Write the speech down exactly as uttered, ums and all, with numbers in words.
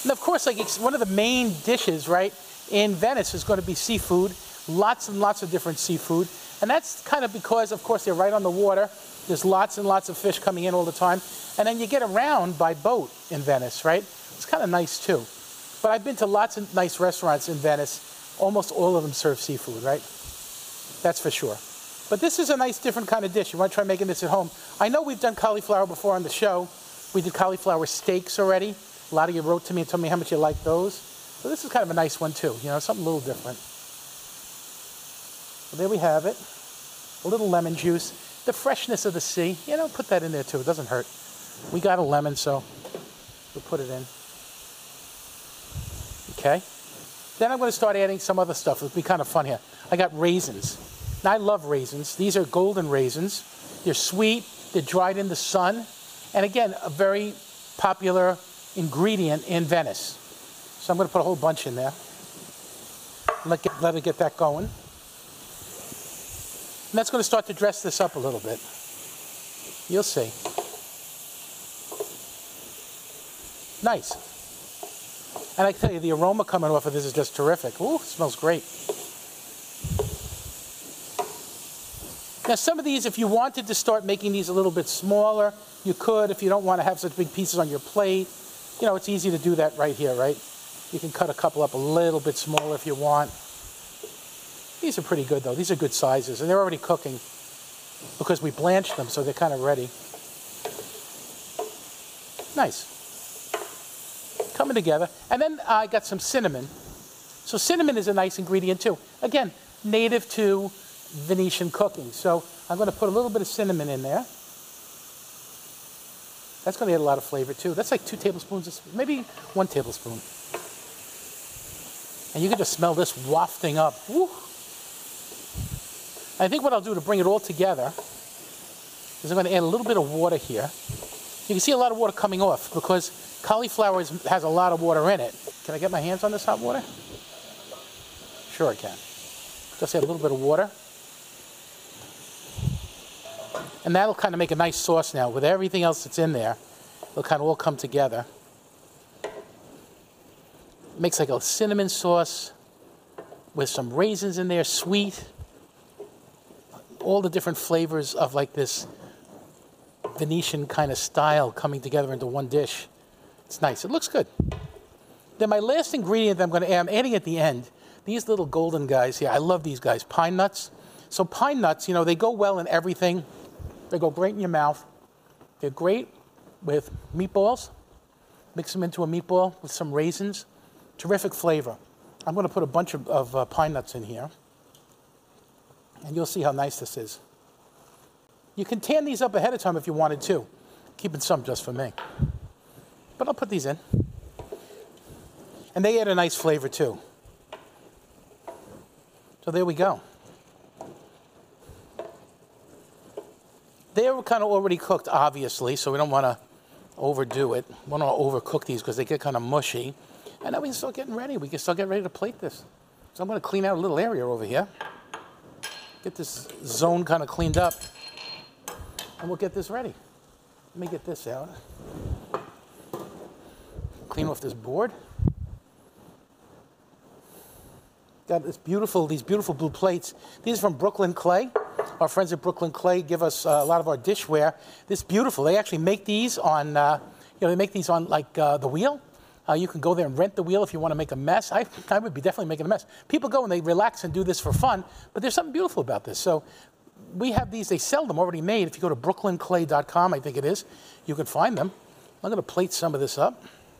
And of course, like it's one of the main dishes, right, in Venice is going to be seafood. Lots and lots of different seafood. And that's kind of because, of course, they're right on the water. There's lots and lots of fish coming in all the time. And then you get around by boat in Venice, right? It's kind of nice, too. But I've been to lots of nice restaurants in Venice. Almost all of them serve seafood, right? That's for sure. But this is a nice, different kind of dish. You want to try making this at home. I know we've done cauliflower before on the show. We did cauliflower steaks already. A lot of you wrote to me and told me how much you like those. So this is kind of a nice one, too. You know, something a little different. So there we have it. A little lemon juice. The freshness of the sea. You know, put that in there, too. It doesn't hurt. We got a lemon, so we'll put it in. Okay. Then I'm going to start adding some other stuff. It'll be kind of fun here. I got raisins. Now, I love raisins. These are golden raisins. They're sweet. They're dried in the sun. And again, a very popular ingredient in Venice. So I'm going to put a whole bunch in there. Let, get, let it get that going. And that's going to start to dress this up a little bit. You'll see. Nice. And I tell you, the aroma coming off of this is just terrific. Ooh, it smells great. Now, some of these, if you wanted to start making these a little bit smaller, you could. If you don't want to have such big pieces on your plate, you know, it's easy to do that right here, right? You can cut a couple up a little bit smaller if you want. These are pretty good, though. These are good sizes, and they're already cooking because we blanched them, so they're kind of ready. Nice. Coming together. And then uh, I got some cinnamon. So cinnamon is a nice ingredient, too. Again, native to Venetian cooking. So I'm going to put a little bit of cinnamon in there. That's going to add a lot of flavor, too. That's like two tablespoons, of, maybe one tablespoon. And you can just smell this wafting up. Woo. I think what I'll do to bring it all together is I'm going to add a little bit of water here. You can see a lot of water coming off because cauliflower is, has a lot of water in it. Can I get my hands on this hot water? Sure I can. Just add a little bit of water. And that'll kind of make a nice sauce now. With everything else that's in there, it'll kind of all come together. It makes like a cinnamon sauce with some raisins in there, sweet. All the different flavors of like this Venetian kind of style coming together into one dish. It's nice. It looks good. Then my last ingredient that I'm going to add, I'm adding at the end, these little golden guys here. I love these guys, pine nuts. So pine nuts, you know, they go well in everything. They go great in your mouth. They're great with meatballs. Mix them into a meatball with some raisins. Terrific flavor. I'm going to put a bunch of, of uh, pine nuts in here. And you'll see how nice this is. You can tan these up ahead of time if you wanted to. Keeping some just for me. But I'll put these in. And they add a nice flavor too. So there we go. They're kind of already cooked, obviously, so we don't want to overdo it. We don't want to overcook these because they get kind of mushy. And then we can start getting ready. We can start getting ready to plate this. So I'm going to clean out a little area over here. Get this zone kind of cleaned up. And we'll get this ready. Let me get this out. Clean off this board. Got this beautiful, these beautiful blue plates. These are from Brooklyn Clay. Our friends at Brooklyn Clay give us uh, a lot of our dishware. This is beautiful. They actually make these on, uh, you know, they make these on like uh, the wheel. Uh, you can go there and rent the wheel if you want to make a mess. I, I would be definitely making a mess. People go and they relax and do this for fun, but there's something beautiful about this. So we have these. They sell them already made. If you go to brooklyn clay dot com, I think it is, you can find them. I'm going to plate some of this up.